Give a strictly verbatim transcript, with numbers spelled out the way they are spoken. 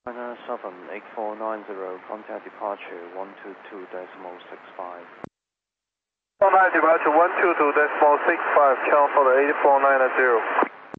China seven eight four nine zero, contact departure one two two decimal six five. Contact departure one two two decimal six five, channel for the eight four nine zero.